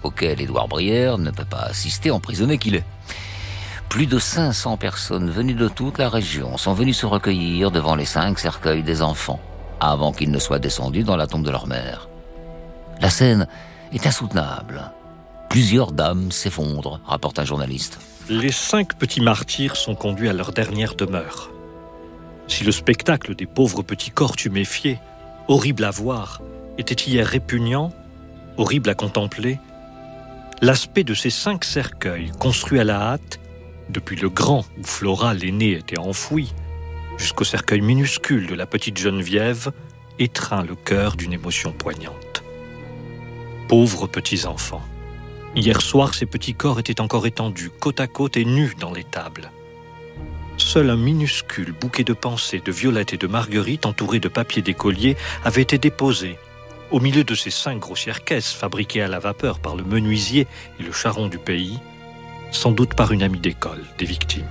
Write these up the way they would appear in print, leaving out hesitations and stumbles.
auquel Édouard Brière ne peut pas assister, emprisonné qu'il est. Plus de 500 personnes venues de toute la région sont venues se recueillir devant les 5 cercueils des enfants, avant qu'ils ne soient descendus dans la tombe de leur mère. La scène est insoutenable. Plusieurs dames s'effondrent, rapporte un journaliste. Les 5 petits martyrs sont conduits à leur dernière demeure. Si le spectacle des pauvres petits corps tuméfiés, horrible à voir, était hier répugnant, horrible à contempler, l'aspect de ces 5 cercueils construits à la hâte, depuis le grand où Flora l'aînée était enfouie, jusqu'au cercueil minuscule de la petite Geneviève, étreint le cœur d'une émotion poignante. Pauvres petits enfants. Hier soir, ces petits corps étaient encore étendus, côte à côte et nus dans l'étable. Seul un minuscule bouquet de pensées, de violettes et de marguerites entouré de papier d'écolier avait été déposé au milieu de ces 5 grossières caisses fabriquées à la vapeur par le menuisier et le charron du pays, sans doute par une amie d'école des victimes.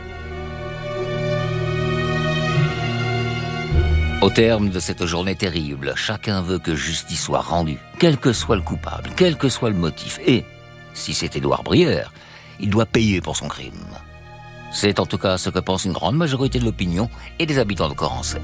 Au terme de cette journée terrible, chacun veut que justice soit rendue, quel que soit le coupable, quel que soit le motif. Et, si c'est Édouard Brière, il doit payer pour son crime. C'est en tout cas ce que pense une grande majorité de l'opinion et des habitants de Corancey.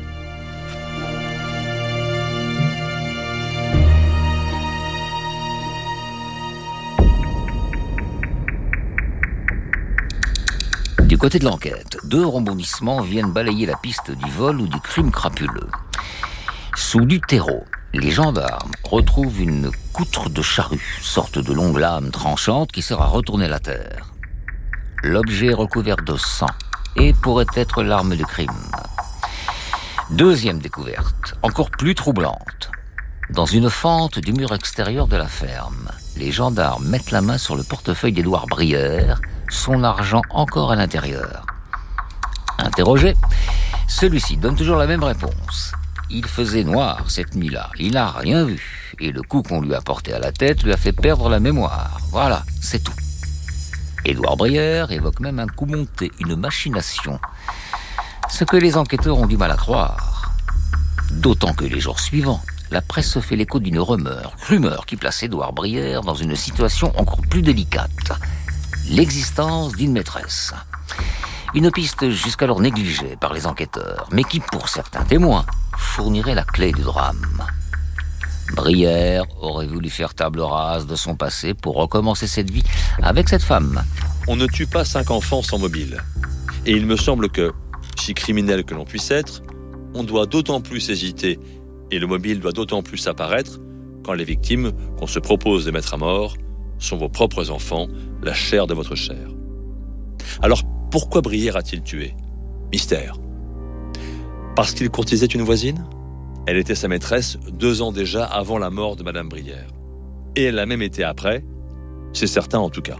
Du côté de l'enquête, 2 rebondissements viennent balayer la piste du vol ou du crime crapuleux. Sous du terreau, les gendarmes retrouvent une coutre de charrue, sorte de longue lame tranchante qui sert à retourner la terre. L'objet est recouvert de sang et pourrait être l'arme du crime. Deuxième découverte, encore plus troublante. Dans une fente du mur extérieur de la ferme, les gendarmes mettent la main sur le portefeuille d'Édouard Brière, son argent encore à l'intérieur. Interrogé, celui-ci donne toujours la même réponse. Il faisait noir cette nuit-là, il n'a rien vu, et le coup qu'on lui a porté à la tête lui a fait perdre la mémoire. Voilà, c'est tout. Édouard Brière évoque même un coup monté, une machination, ce que les enquêteurs ont du mal à croire. D'autant que les jours suivants, la presse se fait l'écho d'une rumeur qui place Édouard Brière dans une situation encore plus délicate. L'existence d'une maîtresse. Une piste jusqu'alors négligée par les enquêteurs, mais qui, pour certains témoins, fournirait la clé du drame. Brière aurait voulu faire table rase de son passé pour recommencer cette vie avec cette femme. On ne tue pas 5 enfants sans mobile. Et il me semble que, si criminel que l'on puisse être, on doit d'autant plus hésiter et le mobile doit d'autant plus apparaître quand les victimes qu'on se propose de mettre à mort sont vos propres enfants, la chair de votre chair. Alors, pourquoi Brière a-t-il tué ? Mystère. Parce qu'il courtisait une voisine ? Elle était sa maîtresse 2 ans déjà avant la mort de Madame Brière. Et elle l'a même été après, c'est certain en tout cas.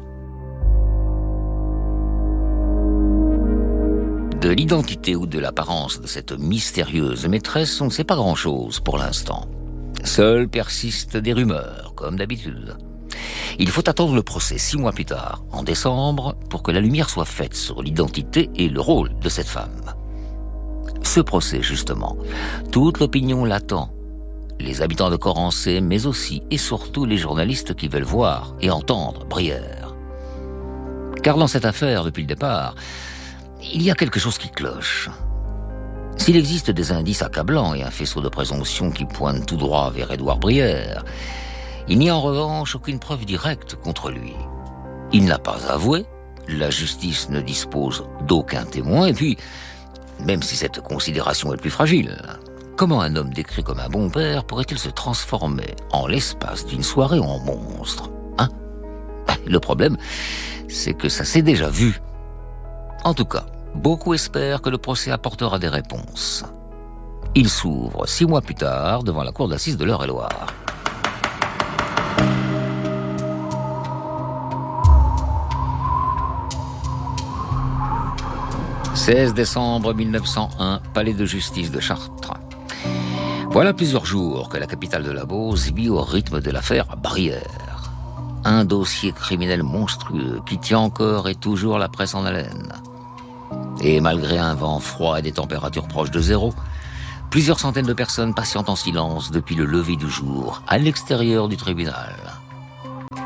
De l'identité ou de l'apparence de cette mystérieuse maîtresse, on ne sait pas grand-chose pour l'instant. Seules persistent des rumeurs, comme d'habitude. Il faut attendre le procès 6 mois plus tard, en décembre, pour que la lumière soit faite sur l'identité et le rôle de cette femme. Ce procès, justement, toute l'opinion l'attend. Les habitants de Corancey, mais aussi et surtout les journalistes qui veulent voir et entendre Brière. Car dans cette affaire, depuis le départ, il y a quelque chose qui cloche. S'il existe des indices accablants et un faisceau de présomption qui pointe tout droit vers Édouard Brière, il n'y a en revanche aucune preuve directe contre lui. Il n'a pas avoué, la justice ne dispose d'aucun témoin, et puis, même si cette considération est plus fragile, comment un homme décrit comme un bon père pourrait-il se transformer en l'espace d'une soirée en monstre ? Le problème, c'est que ça s'est déjà vu. En tout cas, beaucoup espèrent que le procès apportera des réponses. Il s'ouvre 6 mois plus tard devant la cour d'assises de l'Eure-et-Loir. 16 décembre 1901, palais de justice de Chartres. Voilà plusieurs jours que la capitale de la Beauce vit au rythme de l'affaire Brière. Un dossier criminel monstrueux qui tient encore et toujours la presse en haleine. Et malgré un vent froid et des températures proches de zéro, plusieurs centaines de personnes patientent en silence depuis le lever du jour à l'extérieur du tribunal.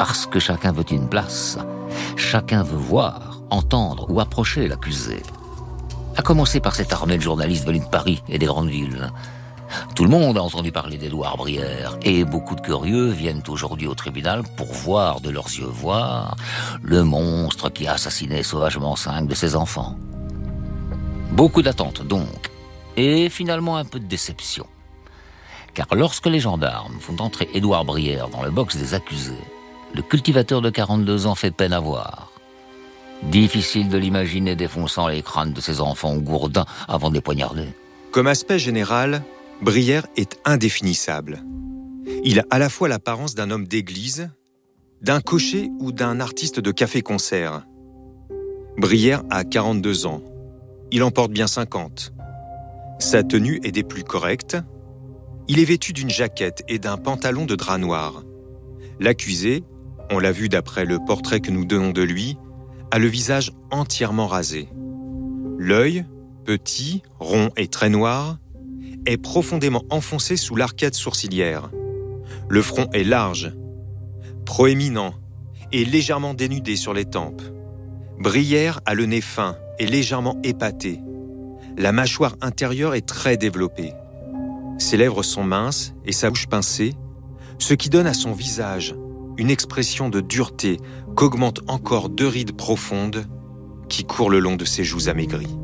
Parce que chacun veut une place. Chacun veut voir, entendre ou approcher l'accusé. À commencer par cette armée de journalistes venus de Paris et des grandes villes. Tout le monde a entendu parler d'Édouard Brière et beaucoup de curieux viennent aujourd'hui au tribunal pour voir de leurs yeux le monstre qui a assassiné sauvagement 5 de ses enfants. Beaucoup d'attentes donc, et finalement un peu de déception. Car lorsque les gendarmes font entrer Édouard Brière dans le box des accusés, le cultivateur de 42 ans fait peine à voir. Difficile de l'imaginer défonçant les crânes de ses enfants au gourdin avant de les poignarder. Comme aspect général, Brière est indéfinissable. Il a à la fois l'apparence d'un homme d'église, d'un cocher ou d'un artiste de café-concert. Brière a 42 ans. Il en porte bien 50. Sa tenue est des plus correctes. Il est vêtu d'une jaquette et d'un pantalon de drap noir. L'accusé, on l'a vu d'après le portrait que nous donnons de lui, a le visage entièrement rasé. L'œil, petit, rond et très noir, est profondément enfoncé sous l'arcade sourcilière. Le front est large, proéminent et légèrement dénudé sur les tempes. Brière a le nez fin et légèrement épaté. La mâchoire intérieure est très développée. Ses lèvres sont minces et sa bouche pincée, ce qui donne à son visage une expression de dureté qu'augmentent encore 2 rides profondes qui courent le long de ses joues amaigries.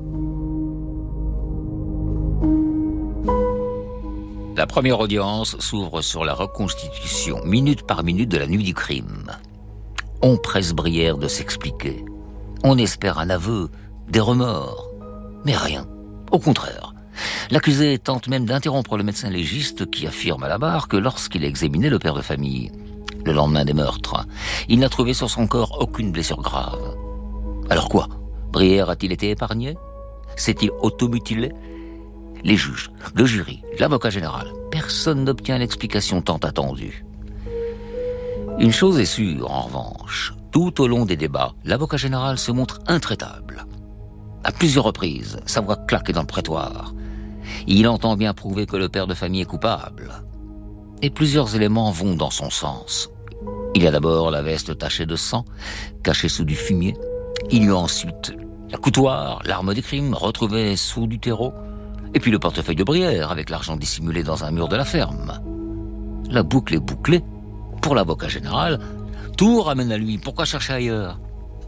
La première audience s'ouvre sur la reconstitution, minute par minute, de la nuit du crime. On presse Brière de s'expliquer. On espère un aveu, des remords. Mais rien. Au contraire. L'accusé tente même d'interrompre le médecin légiste qui affirme à la barre que lorsqu'il a examiné le père de famille, le lendemain des meurtres, il n'a trouvé sur son corps aucune blessure grave. Alors quoi ? Brière a-t-il été épargné ? S'est-il automutilé ? Les juges, le jury, l'avocat général, personne n'obtient l'explication tant attendue. Une chose est sûre, en revanche, tout au long des débats, l'avocat général se montre intraitable. À plusieurs reprises, sa voix claque dans le prétoire. Il entend bien prouver que le père de famille est coupable. Et plusieurs éléments vont dans son sens. Il y a d'abord la veste tachée de sang, cachée sous du fumier. Il y a ensuite la coutoir, l'arme du crime, retrouvée sous du terreau. Et puis le portefeuille de Brière, avec l'argent dissimulé dans un mur de la ferme. La boucle est bouclée. Pour l'avocat général, tout ramène à lui. Pourquoi chercher ailleurs ?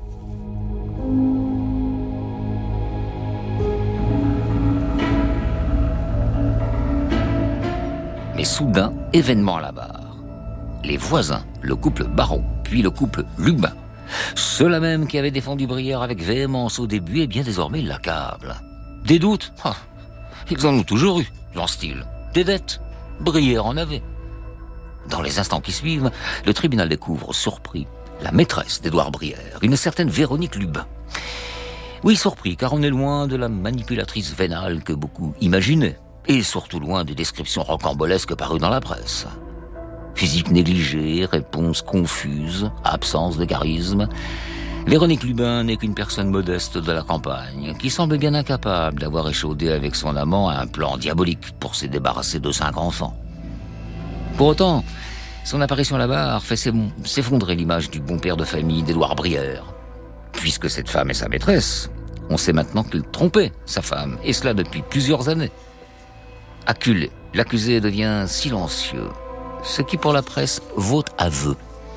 Mais soudain, événement à la barre. Les voisins, le couple Baron, puis le couple Lubin, ceux-là même qui avaient défendu Brière avec véhémence au début, et bien désormais ils l'accablent. Des doutes ? Ils en ont toujours eu, lance-t-il. Des dettes ? Brière en avait. Dans les instants qui suivent, le tribunal découvre, surpris, la maîtresse d'Édouard Brière, une certaine Véronique Lubin. Oui, surpris, car on est loin de la manipulatrice vénale que beaucoup imaginaient, et surtout loin des descriptions rocambolesques parues dans la presse. Physique négligée, réponse confuse, absence de charisme. Véronique Lubin n'est qu'une personne modeste de la campagne, qui semble bien incapable d'avoir échaudé avec son amant un plan diabolique pour se débarrasser de 5 enfants. Pour autant, son apparition à la barre fait s'effondrer l'image du bon père de famille d'Édouard Brière. Puisque cette femme est sa maîtresse, on sait maintenant qu'il trompait sa femme, et cela depuis plusieurs années. Acculé, l'accusé devient silencieux, ce qui pour la presse vaut aveu.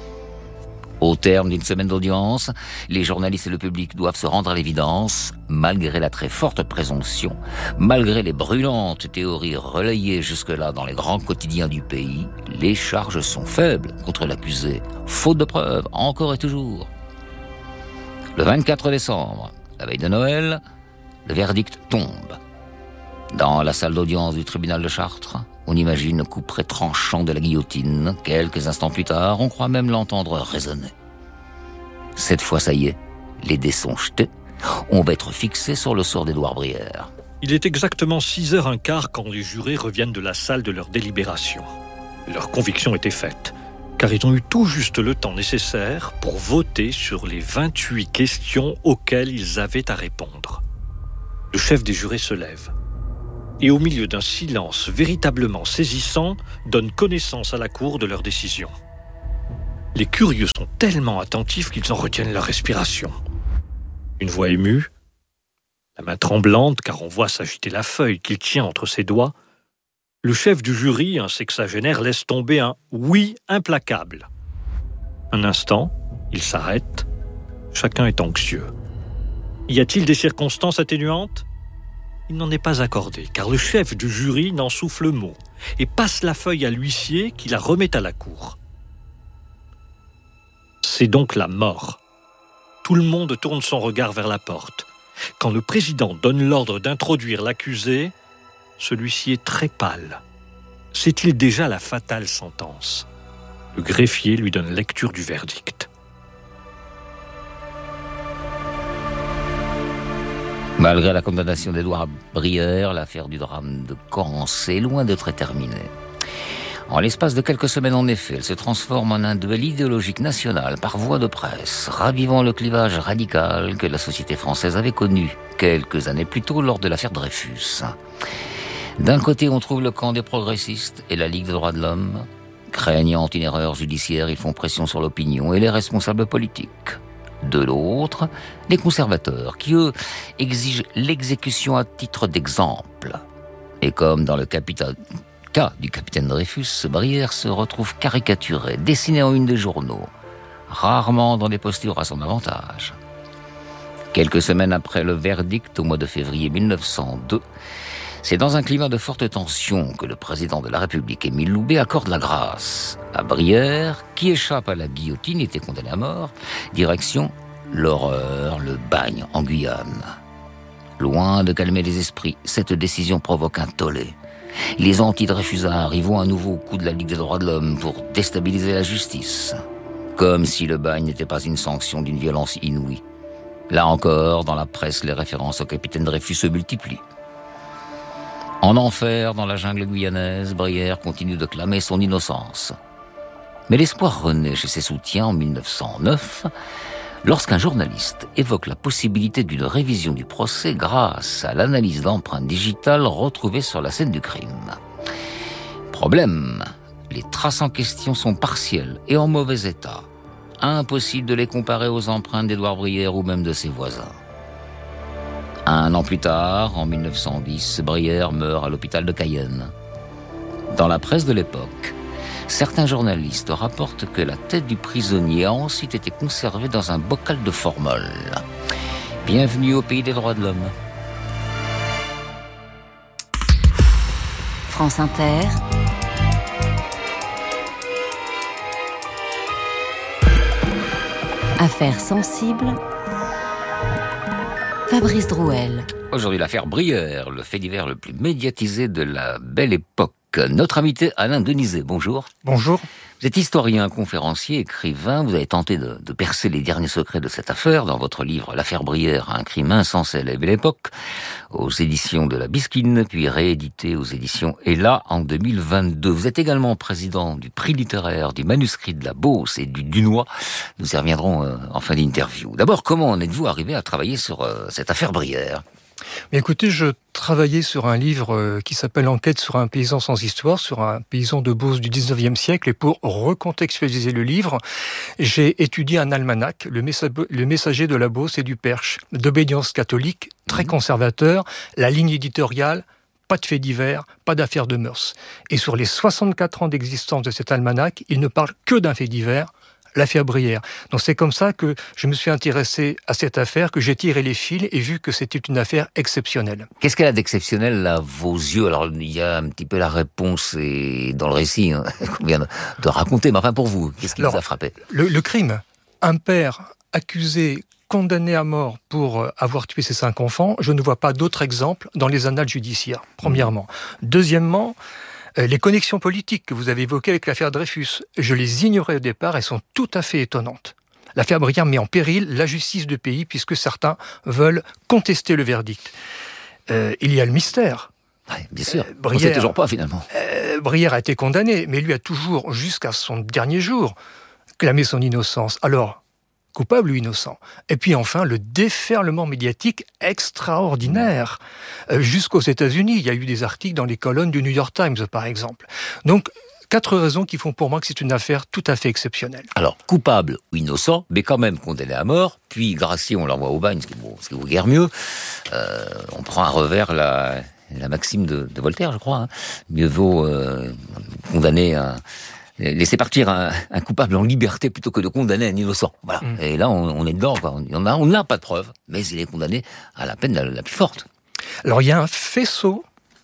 Au terme d'une semaine d'audience, les journalistes et le public doivent se rendre à l'évidence, malgré la très forte présomption, malgré les brûlantes théories relayées jusque-là dans les grands quotidiens du pays, les charges sont faibles contre l'accusé, faute de preuves, encore et toujours. Le 24 décembre, la veille de Noël, le verdict tombe. Dans la salle d'audience du tribunal de Chartres, on imagine le couperet tranchant de la guillotine. Quelques instants plus tard, on croit même l'entendre résonner. Cette fois, ça y est, les dés sont jetés. On va être fixé sur le sort d'Édouard Brière. Il est exactement 6h15 quand les jurés reviennent de la salle de leur délibération. Leur conviction était faite, car ils ont eu tout juste le temps nécessaire pour voter sur les 28 questions auxquelles ils avaient à répondre. Le chef des jurés se lève et au milieu d'un silence véritablement saisissant, donne connaissance à la cour de leur décision. Les curieux sont tellement attentifs qu'ils en retiennent la respiration. Une voix émue, la main tremblante car on voit s'agiter la feuille qu'il tient entre ses doigts, le chef du jury, un sexagénaire, laisse tomber un « oui » implacable. Un instant, il s'arrête, chacun est anxieux. Y a-t-il des circonstances atténuantes ? Il n'en est pas accordé, car le chef du jury n'en souffle mot et passe la feuille à l'huissier qui la remet à la cour. C'est donc la mort. Tout le monde tourne son regard vers la porte. Quand le président donne l'ordre d'introduire l'accusé, celui-ci est très pâle. C'est-il déjà la fatale sentence ? Le greffier lui donne lecture du verdict. Malgré la condamnation d'Édouard Brière, l'affaire du drame de Corrence est loin d'être terminée. En l'espace de quelques semaines, en effet, elle se transforme en un duel idéologique national par voie de presse, ravivant le clivage radical que la société française avait connu quelques années plus tôt lors de l'affaire Dreyfus. D'un côté, on trouve le camp des progressistes et la Ligue des droits de l'homme. Craignant une erreur judiciaire, ils font pression sur l'opinion et les responsables politiques. De l'autre, les conservateurs, qui eux exigent l'exécution à titre d'exemple. Et comme dans le cas du capitaine Dreyfus, Brière se retrouve caricaturé, dessiné en une des journaux, rarement dans des postures à son avantage. Quelques semaines après le verdict, au mois de février 1902, c'est dans un climat de forte tension que le président de la République, Émile Loubet, accorde la grâce à Brière, qui échappe à la guillotine, était condamné à mort, direction l'horreur, le bagne en Guyane. Loin de calmer les esprits, cette décision provoque un tollé. Les anti-Dreyfusards y voient un nouveau coup de la Ligue des droits de l'homme pour déstabiliser la justice. Comme si le bagne n'était pas une sanction d'une violence inouïe. Là encore, dans la presse, les références au capitaine Dreyfus se multiplient. En enfer, dans la jungle guyanaise, Brière continue de clamer son innocence. Mais l'espoir renaît chez ses soutiens en 1909, lorsqu'un journaliste évoque la possibilité d'une révision du procès grâce à l'analyse d'empreintes digitales retrouvées sur la scène du crime. Problème, les traces en question sont partielles et en mauvais état. Impossible de les comparer aux empreintes d'Édouard Brière ou même de ses voisins. Un an plus tard, en 1910, Brière meurt à l'hôpital de Cayenne. Dans la presse de l'époque, certains journalistes rapportent que la tête du prisonnier a ensuite été conservée dans un bocal de formol. Bienvenue au pays des droits de l'homme. France Inter. Affaires sensibles. Fabrice Drouel. Aujourd'hui, l'affaire Brière, le fait divers le plus médiatisé de la belle époque. Notre invité Alain Denizet, bonjour. Bonjour. Vous êtes historien, conférencier, écrivain. Vous avez tenté de percer les derniers secrets de cette affaire dans votre livre « L'affaire Brière, un crime insensé à la belle époque » aux éditions de la Bisquine, puis réédité aux éditions Ella en 2022. Vous êtes également président du prix littéraire du manuscrit de la Beauce et du Dunois. Nous y reviendrons en fin d'interview. D'abord, comment en êtes-vous arrivé à travailler sur cette affaire Brière ? Mais écoutez, je travaillais sur un livre qui s'appelle « Enquête sur un paysan sans histoire », sur un paysan de Beauce du 19e siècle. Et pour recontextualiser le livre, j'ai étudié un almanach, le Messager de la Beauce et du Perche, d'obédience catholique, très conservateur, la ligne éditoriale, pas de faits divers, pas d'affaires de mœurs. Et sur les 64 ans d'existence de cet almanach, il ne parle que d'un fait divers, l'affaire Brière. Donc c'est comme ça que je me suis intéressé à cette affaire, que j'ai tiré les fils et vu que c'était une affaire exceptionnelle. Qu'est-ce qu'elle a d'exceptionnel à vos yeux ? Alors il y a un petit peu la réponse dans le récit qu'on vient de raconter, mais enfin pour vous, qu'est-ce qui vous a frappé ? Le crime. Un père accusé, condamné à mort pour avoir tué ses 5 enfants, je ne vois pas d'autre exemple dans les annales judiciaires, premièrement. Deuxièmement, les connexions politiques que vous avez évoquées avec l'affaire Dreyfus, je les ignorais au départ, elles sont tout à fait étonnantes. L'affaire Brière met en péril la justice du pays puisque certains veulent contester le verdict. Il y a le mystère. Oui, bien sûr, on ne sait toujours pas finalement. Brière a été condamné, mais lui a toujours, jusqu'à son dernier jour, clamé son innocence. Alors, coupable ou innocent. Et puis enfin, le déferlement médiatique extraordinaire. Jusqu'aux États-Unis, il y a eu des articles dans les colonnes du New York Times, par exemple. Donc, 4 raisons qui font pour moi que c'est une affaire tout à fait exceptionnelle. Alors, coupable ou innocent, mais quand même condamné à mort, puis gracié, on l'envoie au bagne, ce qui vaut guère mieux. On prend à revers la maxime de Voltaire, je crois. Hein. Mieux vaut condamner laisser partir un coupable en liberté plutôt que de condamner un innocent. Voilà. Et là, on est dedans. Quoi. On n'a pas de preuves, mais il est condamné à la peine la plus forte. Alors, il y a un faisceau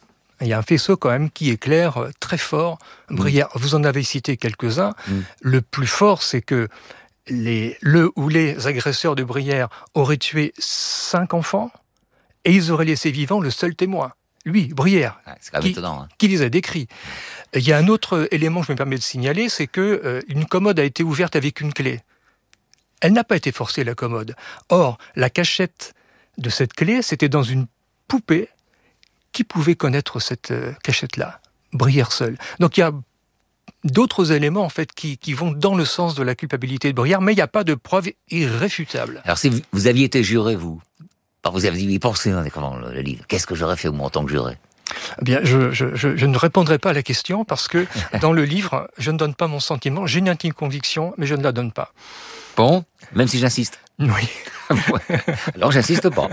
quand même qui éclaire très fort Brière. Vous en avez cité quelques-uns. Le plus fort, c'est que les agresseurs de Brière auraient tué 5 enfants et ils auraient laissé vivant le seul témoin. Lui, Brière, c'est quand même étonnant, qui les a décrits. Il y a un autre élément que je me permets de signaler, c'est que une commode a été ouverte avec une clé. Elle n'a pas été forcée, la commode. Or, la cachette de cette clé, c'était dans une poupée. Qui pouvait connaître cette cachette-là ? Brière seul. Donc il y a d'autres éléments en fait qui vont dans le sens de la culpabilité de Brière, mais il n'y a pas de preuve irréfutable. Alors si vous aviez été juré, vous aviez pensé en écrivant le livre, qu'est-ce que j'aurais fait moi en tant que juré ? Eh bien, je ne répondrai pas à la question parce que dans le livre, je ne donne pas mon sentiment. J'ai une intime conviction, mais je ne la donne pas. Bon, même si j'insiste. Oui. Alors, j'insiste pas.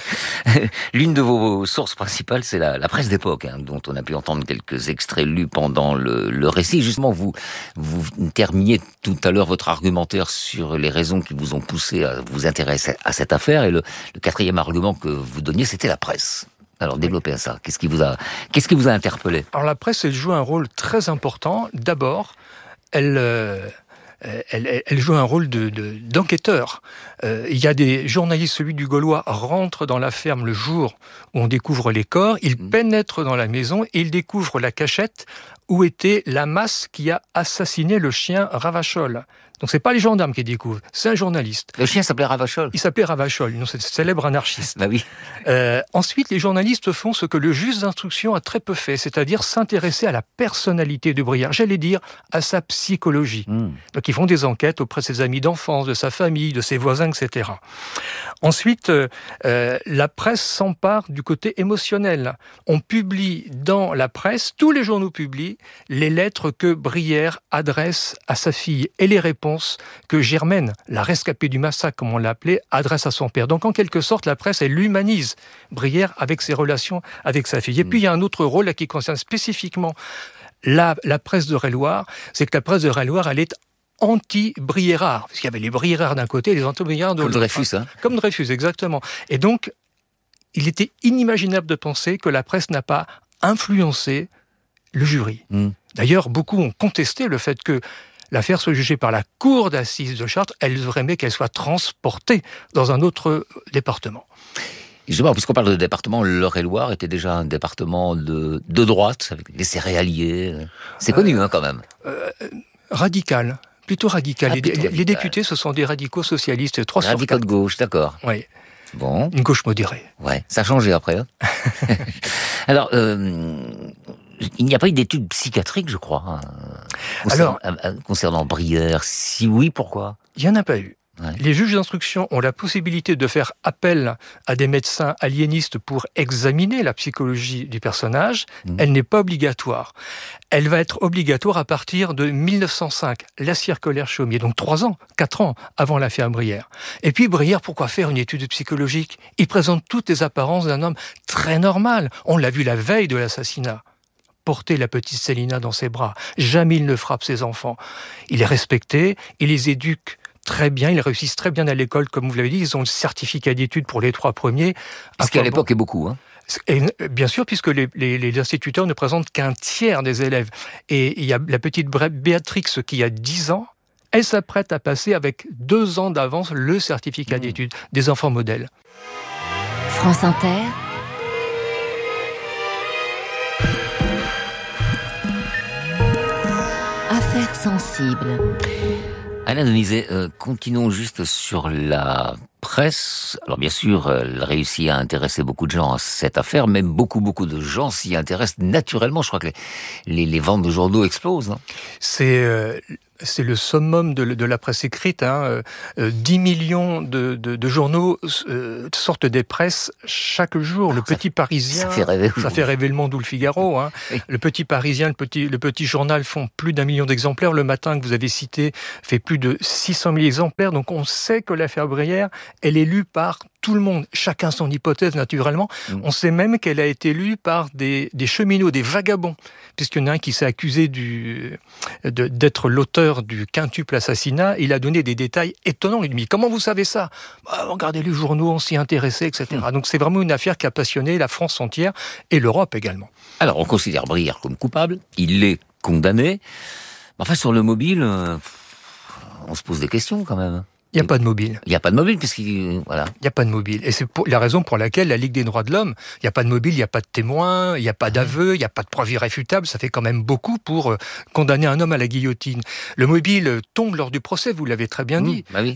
L'une de vos sources principales, c'est la presse d'époque, dont on a pu entendre quelques extraits lus pendant le récit. Justement, vous terminiez tout à l'heure votre argumentaire sur les raisons qui vous ont poussé à vous intéresser à cette affaire. Et le 4e argument que vous donniez, c'était la presse. Alors, développez ça. Qu'est-ce qui vous a interpellé ? Alors, la presse, elle joue un rôle très important. D'abord, elle joue un rôle d'enquêteur. Il y a des journalistes, celui du Gaulois, rentre dans la ferme le jour où on découvre les corps, il pénètre dans la maison et il découvre la cachette où était la masse qui a assassiné le chien Ravachol. Donc c'est pas les gendarmes qui découvrent, c'est un journaliste. Le chien s'appelait Ravachol. Il s'appelait Ravachol, c'est un célèbre anarchiste. Bah oui. Ensuite, les journalistes font ce que le juge d'instruction a très peu fait, c'est-à-dire s'intéresser à la personnalité de Brière, j'allais dire à sa psychologie. Donc ils font des enquêtes auprès de ses amis d'enfance, de sa famille, de ses voisins, etc. Ensuite, la presse s'empare du côté émotionnel. On publie dans la presse, tous les journaux publient, les lettres que Brière adresse à sa fille et les réponses que Germaine, la rescapée du massacre, comme on l'appelait, adresse à son père. Donc, en quelque sorte, la presse, elle humanise Brière avec ses relations avec sa fille. Et puis, il y a un autre rôle là, qui concerne spécifiquement la presse de Réloir, c'est que la presse de Réloir, elle est anti-Briérard. Parce qu'il y avait les Briérards d'un côté et les anti-Briérards de l'autre. Comme Dreyfus, hein. Comme Dreyfus, exactement. Et donc, il était inimaginable de penser que la presse n'a pas influencé le jury. D'ailleurs, beaucoup ont contesté le fait que l'affaire soit jugée par la cour d'assises de Chartres. Elles auraient aimé qu'elle soit transportée dans un autre département. Justement, puisqu'on parle de département, l'Eure-et-Loire était déjà un département de droite, avec les céréaliers. C'est connu, quand même. Radical. Plutôt radical. Plutôt radical. Les députés, ce sont des radicaux socialistes. 3 sur 4. Radicaux de gauche, d'accord. Oui. Bon. Une gauche modérée. Ouais, ça a changé après. Hein. Alors, il n'y a pas eu d'études psychiatriques, je crois, concernant Brière. Si oui, pourquoi ? Il n'y en a pas eu. Ouais. Les juges d'instruction ont la possibilité de faire appel à des médecins aliénistes pour examiner la psychologie du personnage. Elle n'est pas obligatoire. Elle va être obligatoire à partir de 1905, la circulaire Chaumier, donc 4 ans avant l'affaire Brière. Et puis Brière, pourquoi faire une étude psychologique ? Il présente toutes les apparences d'un homme très normal. On l'a vu la veille de l'assassinat. Porter la petite Célina dans ses bras. Jamais il ne frappe ses enfants. Il est respecté, il les éduque très bien, ils réussissent très bien à l'école, comme vous l'avez dit, ils ont le certificat d'études pour les 3 premiers. Ce qui à l'époque est beaucoup, hein. Et bien sûr, puisque les instituteurs ne présentent qu'un tiers des élèves. Et il y a la petite Béatrix qui a 10 ans, elle s'apprête à passer avec 2 ans d'avance le certificat d'études des enfants modèles. France Inter. Affaires sensibles. Alain Denizet, continuons juste sur la presse, alors bien sûr, elle réussit à intéresser beaucoup de gens à cette affaire, même beaucoup de gens s'y intéressent naturellement. Je crois que les ventes de journaux explosent. Hein. C'est le summum de la presse écrite. 10 millions de journaux sortent des presses chaque jour. Le Petit Parisien, ça fait rêver le Monde ou le Figaro. Hein. Oui. Le Petit Parisien, le petit journal font plus d'1 million d'exemplaires. Le Matin que vous avez cité fait plus de 600 000 exemplaires. Donc on sait que l'affaire Brière, elle est lue par tout le monde, chacun son hypothèse naturellement. On sait même qu'elle a été lue par des cheminots, des vagabonds, puisqu'il y en a un qui s'est accusé d'être l'auteur du quintuple assassinat. Il a donné des détails étonnants. Il lui dit, comment vous savez ça ? Regardez les journaux, on s'y intéressait, etc. Donc c'est vraiment une affaire qui a passionné la France entière et l'Europe également. Alors on considère Brière comme coupable, il est condamné. Enfin sur le mobile, on se pose des questions quand même. Il n'y a pas de mobile. Il n'y a pas de mobile, puisqu'il... Voilà. Il n'y a pas de mobile. Et c'est la raison pour laquelle la Ligue des droits de l'homme, il n'y a pas de mobile, il n'y a pas de témoin, il n'y a pas d'aveu, il n'y a pas de preuve irréfutable. Ça fait quand même beaucoup pour condamner un homme à la guillotine. Le mobile tombe lors du procès, vous l'avez très bien dit. Bah oui.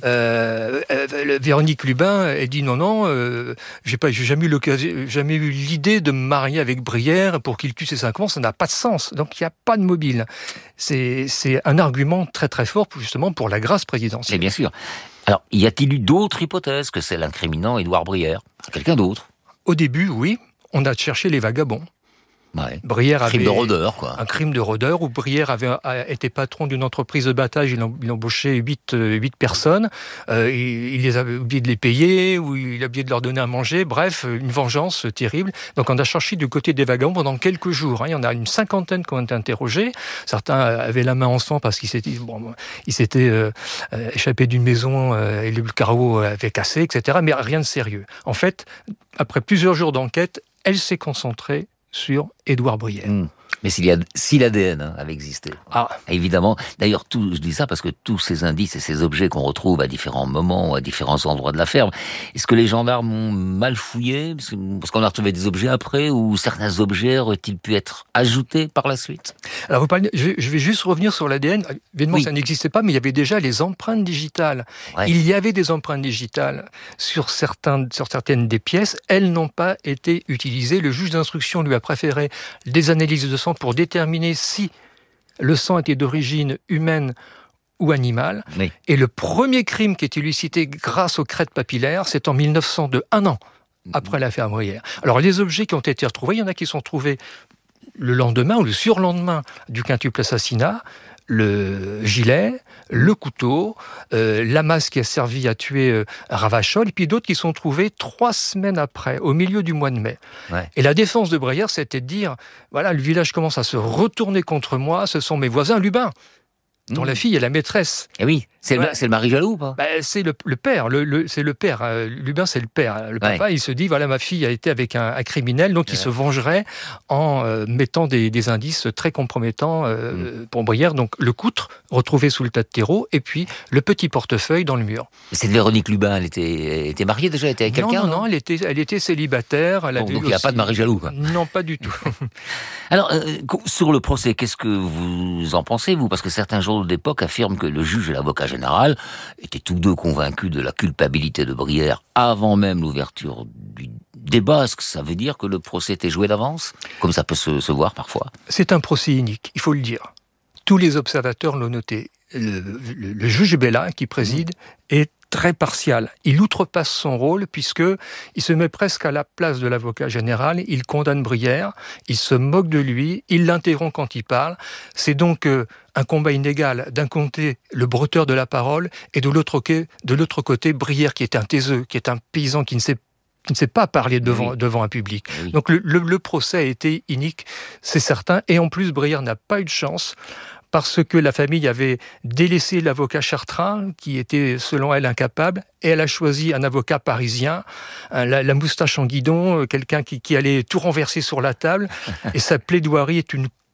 Véronique Lubin, elle dit non, j'ai jamais eu l'idée de me marier avec Brière pour qu'il tue ses 5 enfants, ça n'a pas de sens. Donc il n'y a pas de mobile. C'est un argument très très fort justement pour la grâce présidentielle. Et bien sûr. Alors, y a-t-il eu d'autres hypothèses que celle incriminant Édouard Brière ? Quelqu'un d'autre ? Au début, oui. On a cherché les vagabonds. Ouais. Brière crime de rôdeur, quoi. Un crime de rôdeur où Brière était patron d'une entreprise de battage, il embauchait 8 personnes, il les avait oublié de les payer, ou il a oublié de leur donner à manger, bref, une vengeance terrible. Donc on a cherché du côté des vagabonds pendant quelques jours. Il y en a une 50aine qui ont été interrogés. Certains avaient la main en sang parce qu'ils s'étaient échappés d'une maison et le carreau avait cassé, etc. Mais rien de sérieux. En fait, après plusieurs jours d'enquête, elle s'est concentrée sur Édouard Brière. Mais si l'ADN avait existé, évidemment. D'ailleurs, je dis ça parce que tous ces indices et ces objets qu'on retrouve à différents moments, à différents endroits de la ferme, est-ce que les gendarmes ont mal fouillé ? Parce qu'on a retrouvé des objets après, ou certains objets auraient-ils pu être ajoutés par la suite ? Alors, vous parlez, je vais juste revenir sur l'ADN. Évidemment, ça n'existait pas, mais il y avait déjà les empreintes digitales. Ouais. Il y avait des empreintes digitales sur certaines des pièces. Elles n'ont pas été utilisées. Le juge d'instruction lui a préféré des analyses de sang pour déterminer si le sang était d'origine humaine ou animale. Oui. Et le premier crime qui est élucidé grâce aux crêtes papillaires, c'est en 1902, 1 an après l'affaire Brière. Alors les objets qui ont été retrouvés, il y en a qui sont trouvés le lendemain ou le surlendemain du quintuple assassinat, le gilet, le couteau, la masse qui a servi à tuer Ravachol, et puis d'autres qui sont trouvés 3 semaines après, au milieu du mois de mai. Ouais. Et la défense de Brière, c'était de dire, voilà, le village commence à se retourner contre moi, ce sont mes voisins Lubin, dont la fille est la maîtresse. Et oui, c'est le mari jaloux ou pas ? C'est le père, c'est le père. Lubin, c'est le père. Le papa, il se dit, voilà, ma fille a été avec un criminel, donc il se vengerait en mettant des indices très compromettants pour Brière. Donc le coutre, retrouvé sous le tas de terreau, et puis le petit portefeuille dans le mur. Cette Véronique Lubin, elle était mariée déjà, elle était avec quelqu'un ? Non, elle était célibataire. Donc il n'y a pas de mari jaloux, quoi. Non, pas du tout. Alors, sur le procès, qu'est-ce que vous en pensez, vous ? Parce que certains journaux d'époque affirment que le juge et l'avocat général étaient tous deux convaincus de la culpabilité de Brière avant même l'ouverture du débat. Est-ce que ça veut dire que le procès était joué d'avance, comme ça peut se voir parfois ? C'est un procès unique, il faut le dire. Tous les observateurs l'ont noté. Le juge Bella, qui préside, est très partial. Il outrepasse son rôle puisqu'il se met presque à la place de l'avocat général, il condamne Brière, il se moque de lui, il l'interrompt quand il parle. C'est donc un combat inégal. D'un côté, le bretteur de la parole, et de l'autre côté, Brière, qui est un taiseux, qui est un paysan qui ne sait pas parler devant un public. Oui. Donc le procès a été inique, c'est certain, et en plus, Brière n'a pas eu de chance, parce que la famille avait délaissé l'avocat Chartrain, qui était, selon elle, incapable, et elle a choisi un avocat parisien, la moustache en guidon, quelqu'un qui allait tout renverser sur la table, et sa plaidoirie est une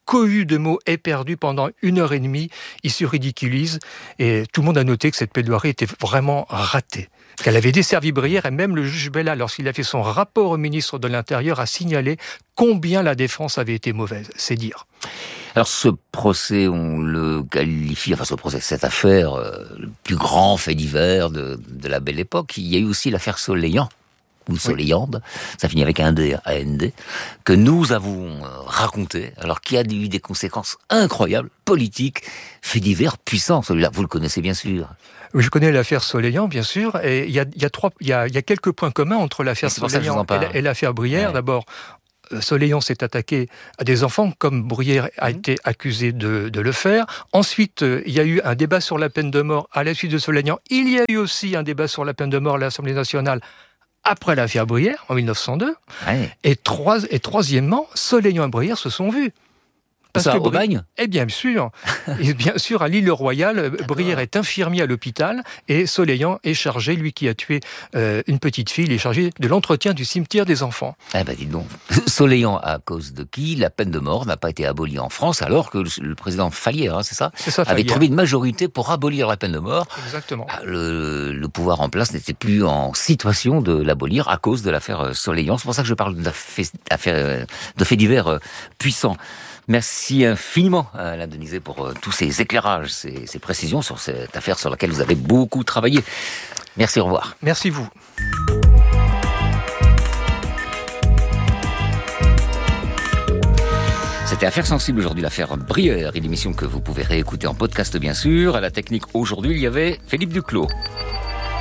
cohue de mots éperdus pendant 1h30. Il se ridiculise et tout le monde a noté que cette plaidoirie était vraiment ratée. Qu'elle avait desservi Brière et même le juge Bella, lorsqu'il a fait son rapport au ministre de l'Intérieur, a signalé combien la défense avait été mauvaise. C'est dire. Alors ce procès, on le qualifie, cette affaire, le plus grand fait divers de la Belle Époque. Il y a eu aussi l'affaire Soleillant, ou Soleillande, ça finit avec un D, A-N-D, que nous avons raconté, alors qui a eu des conséquences incroyables, politiques, fait divers puissants. Celui-là, vous le connaissez bien sûr. Oui, je connais l'affaire Soleillant, bien sûr, et il y a quelques points communs entre l'affaire Soleillant et l'affaire Brière. Ouais. D'abord, Soleillant s'est attaqué à des enfants, comme Brière a été accusé de le faire. Ensuite, il y a eu un débat sur la peine de mort à la suite de Soleillant. Il y a eu aussi un débat sur la peine de mort à l'Assemblée nationale après l'affaire Brière, en 1902. Ouais. Et troisièmement, Soleillant et Brière se sont vus. Parce que au bagne ? Eh bien sûr. Et bien sûr, à l'Île-Royale, Brière est infirmier à l'hôpital et Soleillant est chargé, lui qui a tué une petite fille, il est chargé de l'entretien du cimetière des enfants. Eh ben, dites donc. Soleillant, à cause de qui la peine de mort n'a pas été abolie en France, alors que le président Fallières, c'est ça, avait trouvé une majorité pour abolir la peine de mort. Exactement. Le pouvoir en place n'était plus en situation de l'abolir à cause de l'affaire Soleillant. C'est pour ça que je parle de faits divers puissants. Merci infiniment à Alain Denizet pour tous ces éclairages, ces précisions sur cette affaire sur laquelle vous avez beaucoup travaillé. Merci, au revoir. Merci vous. C'était Affaires sensibles aujourd'hui, l'affaire Brière, une émission que vous pouvez réécouter en podcast bien sûr. À la technique aujourd'hui, il y avait Philippe Duclos.